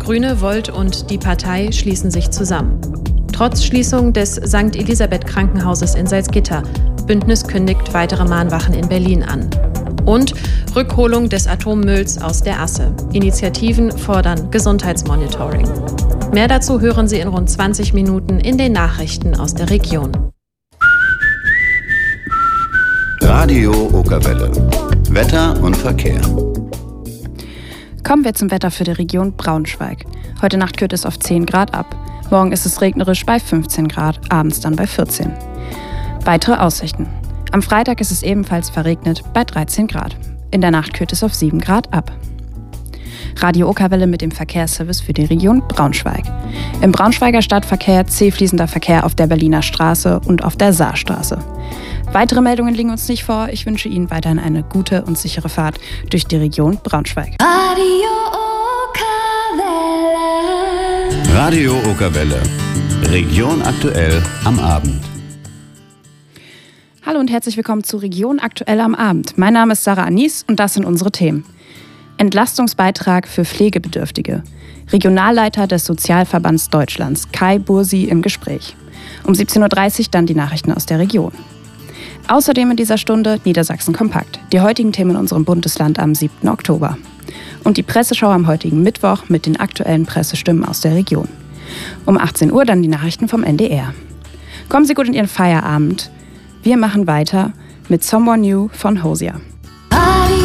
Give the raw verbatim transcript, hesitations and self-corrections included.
Grüne, Volt und die Partei schließen sich zusammen. Trotz Schließung des Sankt Elisabeth Krankenhauses in Salzgitter. Bündnis kündigt weitere Mahnwachen in Berlin an. Und Rückholung des Atommülls aus der Asse. Initiativen fordern Gesundheitsmonitoring. Mehr dazu hören Sie in rund zwanzig Minuten in den Nachrichten aus der Region. Radio Okerwelle. Wetter und Verkehr. Kommen wir zum Wetter für die Region Braunschweig. Heute Nacht kühlt es auf zehn Grad ab. Morgen ist es regnerisch bei fünfzehn Grad, abends dann bei vierzehn. Weitere Aussichten. Am Freitag ist es ebenfalls verregnet bei dreizehn Grad. In der Nacht kühlt es auf sieben Grad ab. Radio Okerwelle mit dem Verkehrsservice für die Region Braunschweig. Im Braunschweiger Stadtverkehr zähfließender Verkehr auf der Berliner Straße und auf der Saarstraße. Weitere Meldungen liegen uns nicht vor. Ich wünsche Ihnen weiterhin eine gute und sichere Fahrt durch die Region Braunschweig. Radio Okerwelle. Radio Okerwelle. Region aktuell am Abend. Hallo und herzlich willkommen zu Region aktuell am Abend. Mein Name ist Sarah Anis und das sind unsere Themen. Entlastungsbeitrag für Pflegebedürftige. Regionalleiter des Sozialverbands Deutschlands, Kai Bursi, im Gespräch. Um siebzehn Uhr dreißig dann die Nachrichten aus der Region. Außerdem in dieser Stunde Niedersachsen kompakt. Die heutigen Themen in unserem Bundesland am siebten Oktober. Und die Presseschau am heutigen Mittwoch mit den aktuellen Pressestimmen aus der Region. Um achtzehn Uhr dann die Nachrichten vom N D R. Kommen Sie gut in Ihren Feierabend. Wir machen weiter mit Someone New von Hosier.